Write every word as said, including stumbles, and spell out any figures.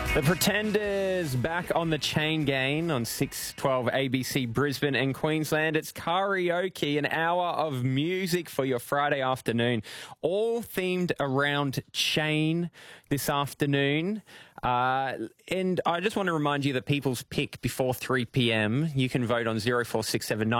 The Pretenders back on the chain gang on six twelve A B C Brisbane and Queensland. It's karaoke, an hour of music for your Friday afternoon, all themed around chain this afternoon. Uh, and I just want to remind you that people's pick before three p.m. You can vote on zero four six seven nine.